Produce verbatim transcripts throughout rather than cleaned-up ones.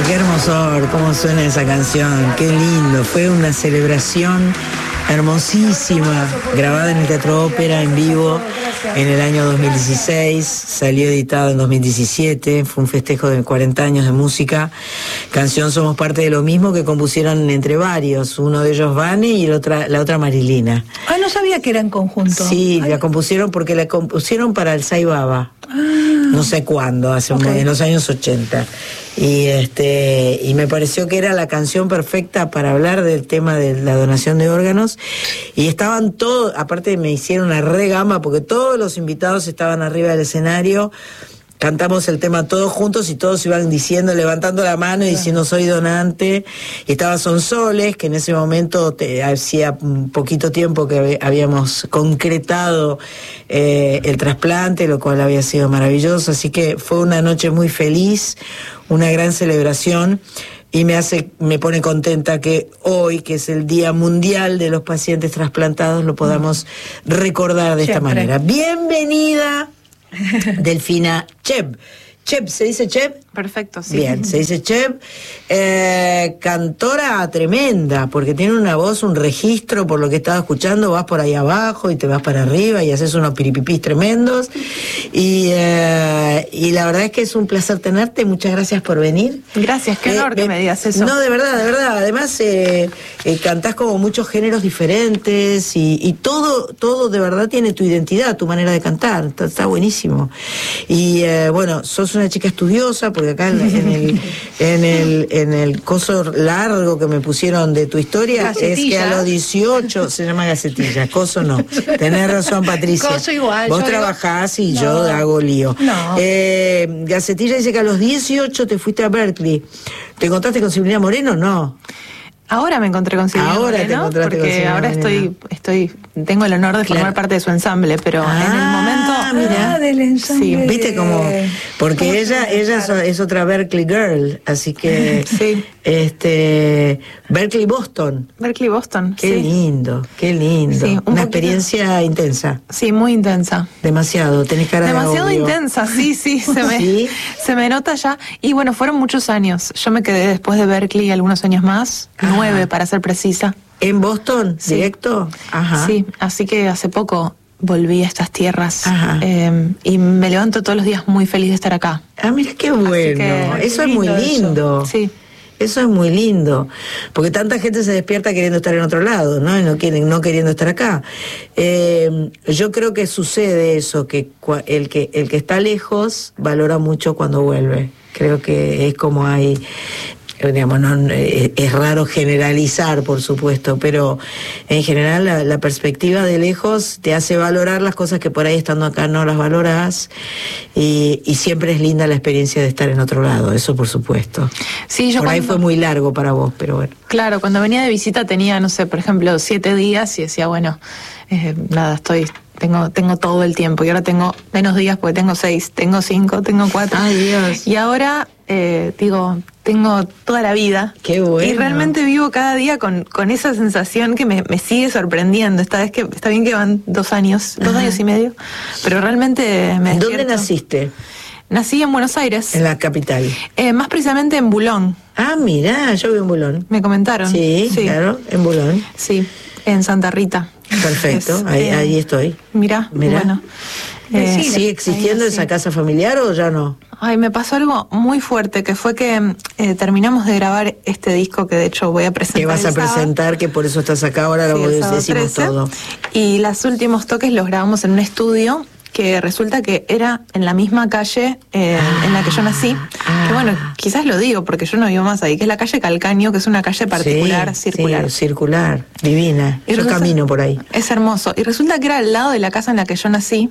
qué hermosor, cómo suena esa canción, qué lindo. Fue una celebración hermosísima, grabada en el Teatro Ópera en vivo en el año dos mil dieciséis, salió editado en dos mil diecisiete, fue un festejo de cuarenta años de música. Canción Somos Parte de lo Mismo, que compusieron entre varios, uno de ellos Vane y la otra, la otra Marilina. Ah, no sabía que era en conjunto. Sí, Ay. la compusieron porque la compusieron para el Sai Baba. Ah. No sé cuándo, hace okay. un, en los años ochenta. Y este y me pareció que era la canción perfecta para hablar del tema de la donación de órganos. Y estaban todos, aparte me hicieron una regama porque todos los invitados estaban arriba del escenario. Cantamos el tema todos juntos y todos iban diciendo, levantando la mano y diciendo soy donante. Y estaba Sonsoles, que en ese momento te, hacía un poquito tiempo que habíamos concretado eh, el trasplante, lo cual había sido maravilloso. Así que fue una noche muy feliz, una gran celebración. Y me hace, me pone contenta que hoy, que es el Día Mundial de los Pacientes Trasplantados, lo podamos recordar de esta Siempre. manera. Bienvenida, Delfina Cheb. Cheb, ¿se dice Cheb? Perfecto, sí. Bien, se dice Cheb. Eh, cantora tremenda, porque tiene una voz, un registro, por lo que estaba escuchando, vas por ahí abajo y te vas para arriba y haces unos piripipís tremendos. Y, eh, y la verdad es que es un placer tenerte, muchas gracias por venir. Gracias, qué honor eh, que me digas eso. No, de verdad, de verdad. Además, eh, eh, cantás como muchos géneros diferentes y, y todo, todo de verdad tiene tu identidad, tu manera de cantar. Está, está buenísimo. Y eh, bueno, sos una chica estudiosa, porque acá en, en el en el en el coso largo que me pusieron de tu historia Gacetilla. Es que a los dieciocho se llama gacetilla, coso no. Tenés razón, Patricia. Coso igual. Vos trabajás digo... y no. Yo hago lío. No. Eh, Gacetilla dice que a los dieciocho te fuiste a Berkeley. ¿Te encontraste con Silvina Moreno? No. Ahora me encontré con Silvina Ahora Moreno, te encontraste porque con Silvina ahora Moreno. estoy, estoy, tengo el honor de formar claro. parte de su ensamble, pero ah, en el momento, mira, ah, del ensamble. Sí, viste como, porque ella, ella es, es otra Berkeley girl, así que, sí, este, Berkeley Boston, Berkeley Boston, qué sí. lindo, qué lindo, sí, un una poquito. Experiencia intensa. Sí, muy intensa. Demasiado, tenés cara Demasiado de agobio. intensa, sí, sí, se me, ¿Sí? se me nota ya. Y bueno, fueron muchos años. Yo me quedé después de Berkeley algunos años más, ah. nueve para ser precisa. ¿En Boston? Sí. ¿Directo? Ajá. Sí, así que hace poco volví a estas tierras eh, y me levanto todos los días muy feliz de estar acá. Ah, mira qué bueno, que, eso es muy lindo. Eso. Sí. Eso es muy lindo, porque tanta gente se despierta queriendo estar en otro lado, ¿no? Y no quieren, no queriendo estar acá. Eh, yo creo que sucede eso, que el que el que está lejos valora mucho cuando vuelve. Creo que es como hay, digamos, no, es raro generalizar, por supuesto, pero en general la, la perspectiva de lejos te hace valorar las cosas que por ahí estando acá no las valoras, y, y siempre es linda la experiencia de estar en otro lado, eso por supuesto. Sí, yo por ahí cuando, fue muy largo para vos, pero bueno. Claro, cuando venía de visita tenía, no sé, por ejemplo, siete días y decía, bueno, eh, nada, estoy... Tengo, tengo todo el tiempo y ahora tengo menos días porque tengo seis, tengo cinco, tengo cuatro. Ay, Dios. Y ahora, eh, digo, tengo toda la vida. Qué bueno. Y realmente vivo cada día con, con esa sensación que me, me sigue sorprendiendo. Esta vez que está bien que van dos años, dos Ajá. años y medio, pero realmente me despierto. ¿Dónde naciste? Nací en Buenos Aires. En la capital. Eh, más precisamente en Bulón. Ah, mirá, yo vivo en Bulón. Me comentaron. Sí, sí. Claro, en Bulón. Sí, en Santa Rita. Perfecto, es, ahí, eh, ahí estoy. Mirá, Mirá. bueno. Eh, ¿Sigue existiendo ahí, esa sí. casa familiar o ya no? Ay, me pasó algo muy fuerte, que fue que eh, terminamos de grabar este disco que de hecho voy a presentar. Que vas a presentar, sábado. Que por eso estás acá ahora, sí, lo decimos trece, todo. Y los últimos toques los grabamos en un estudio que resulta que era en la misma calle eh, ah, en la que yo nací, ah, que bueno, quizás lo digo porque yo no vivo más ahí, que es la calle Calcaño, que es una calle particular, sí, circular. Sí, circular, divina, y yo resulta, camino por ahí. Es hermoso, y resulta que era al lado de la casa en la que yo nací,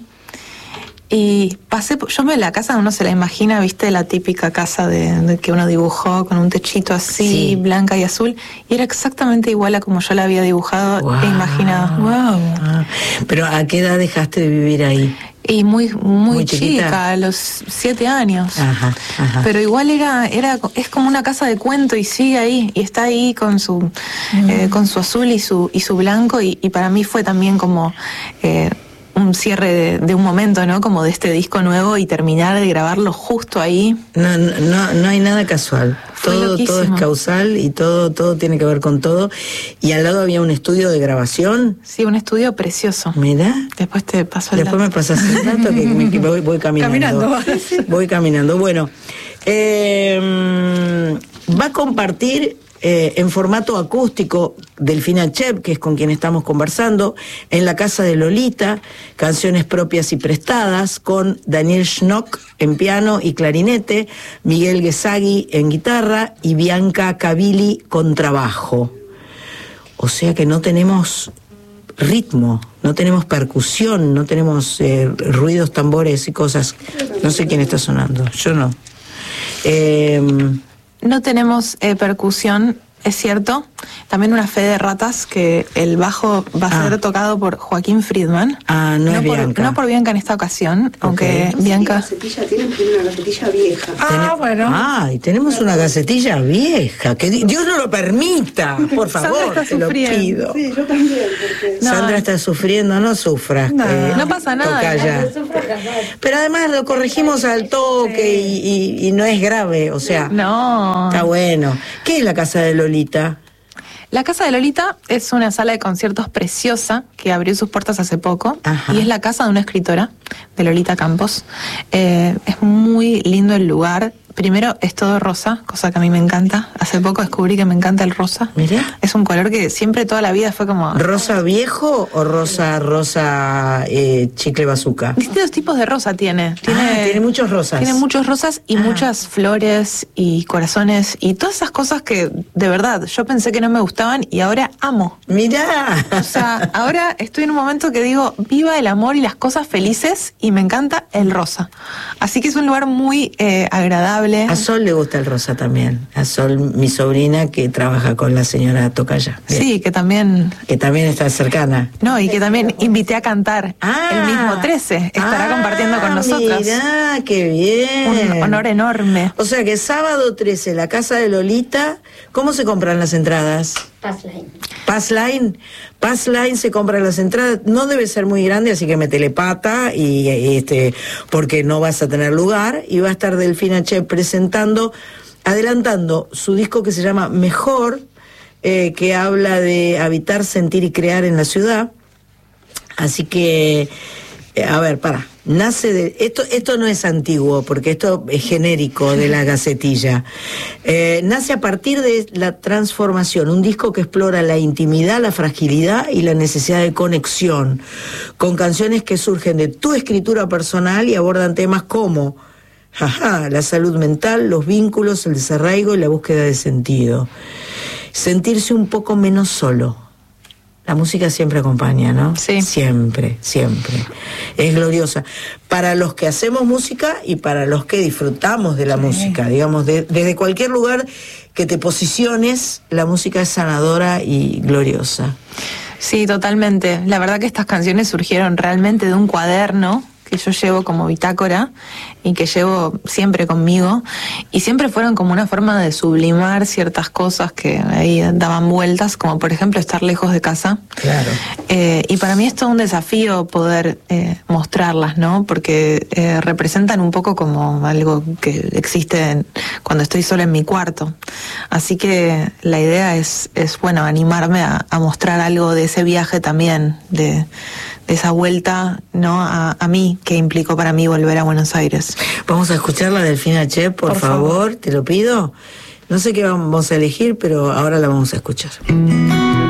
y pasé, yo me la casa uno se la imagina, viste, la típica casa de, de que uno dibujó con un techito así, sí. blanca y azul, y era exactamente igual a como yo la había dibujado wow. e imaginado. Wow. Ah, pero ¿a qué edad dejaste de vivir ahí? Y muy muy, muy chica, a los siete años. Ajá, ajá. Pero igual era era es como una casa de cuento y sigue ahí y está ahí con su mm. eh, con su azul y su y su blanco y, y para mí fue también como eh, un cierre de, de un momento, ¿no? Como de este disco nuevo y terminar de grabarlo justo ahí. No, no, no hay nada casual. Todo, todo es causal y todo, todo tiene que ver con todo. Y al lado había un estudio de grabación. Sí, un estudio precioso. Mira. Después te paso el Después dato. me pasas el dato que, me, que voy, voy caminando. Caminando. Voy caminando. Bueno, eh, va a compartir eh, en formato acústico Delfina Chep, que es con quien estamos conversando, en la casa de Lolita, canciones propias y prestadas, con Daniel Schnock en piano y clarinete, Miguel Guesagui en guitarra y Bianca Cavilli con trabajo. O sea que no tenemos ritmo, no tenemos percusión, no tenemos eh, ruidos, tambores y cosas. No sé quién está sonando, yo no. Eh, No tenemos eh, percusión, es cierto. También una fe de ratas que el bajo va a Ah. ser tocado por Joaquín Friedman. Ah, no es por, Bianca. No por Bianca en esta ocasión, aunque No sé Bianca... qué gacetilla tienen, pero tienen una gacetilla vieja. Ah, Tene- bueno. Ah, y tenemos una gacetilla vieja. Que di- Dios no lo permita, por favor, Sandra está te lo sufriendo. pido. Sí, yo también, porque... No. Sandra está sufriendo, no sufras. No. eh, No pasa nada, tocaya. Pero además lo corregimos al toque y, y- y no es grave, o sea, No. está bueno. ¿Qué es la casa de Lolita? La Casa de Lolita es una sala de conciertos preciosa que abrió sus puertas hace poco. Ajá. Y es la casa de una escritora, de Lolita Campos. Eh, es muy lindo el lugar. Primero es todo rosa, cosa que a mí me encanta. Hace poco descubrí que me encanta el rosa. Mirá. Es un color que siempre toda la vida fue como... ¿Rosa viejo o rosa, rosa eh, chicle bazooka? Distintos tipos de rosa tiene. Tiene, Ah, tiene muchos rosas. Tiene muchos rosas y Ah. muchas flores y corazones y todas esas cosas que de verdad yo pensé que no me gustaban y ahora amo. Mirá. O sea, ahora estoy en un momento que digo, viva el amor y las cosas felices y me encanta el rosa. Así que es un lugar muy eh, agradable. A Sol le gusta el rosa también. A Sol, mi sobrina que trabaja con la señora Tocaya. Bien. Sí, que también... Que también está cercana. No, y que también invité a cantar Ah. el mismo trece. Estará Ah, compartiendo con nosotros. Mirá, qué bien. Un honor enorme. O sea que sábado trece, la casa de Lolita. ¿Cómo se compran las entradas? Passline. Passline. Passline se compran las entradas. No debe ser muy grande, así que metele pata y, y este, porque no vas a tener lugar. Y va a estar Delfina Chep presentando, adelantando su disco que se llama Mejor, eh, que habla de habitar, sentir y crear en la ciudad. Así que, eh, a ver, para. Nace de esto, esto no es antiguo porque esto es genérico de la gacetilla. Eh, nace a partir de la transformación, un disco que explora la intimidad, la fragilidad y la necesidad de conexión, con canciones que surgen de tu escritura personal y abordan temas como jaja, la salud mental, los vínculos, el desarraigo y la búsqueda de sentido. Sentirse un poco menos solo. La música siempre acompaña, ¿no? Sí. Siempre, siempre. Es gloriosa. Para los que hacemos música y para los que disfrutamos de la Sí. música, digamos, de- desde cualquier lugar que te posiciones, la música es sanadora y gloriosa. Sí, totalmente. La verdad que estas canciones surgieron realmente de un cuaderno que yo llevo como bitácora y que llevo siempre conmigo y siempre fueron como una forma de sublimar ciertas cosas que ahí daban vueltas, como por ejemplo estar lejos de casa. Claro. Eh, y para mí es todo un desafío poder eh, mostrarlas, ¿no? Porque eh, representan un poco como algo que existe en- cuando estoy sola en mi cuarto. Así que la idea es, es bueno, animarme a, a mostrar algo de ese viaje también, de, de esa vuelta, ¿no? A, a mí, que implicó para mí volver a Buenos Aires. Vamos a escuchar la Delfina Chep, por, Por favor, favor. te lo pido. No sé qué vamos a elegir, pero ahora la vamos a escuchar.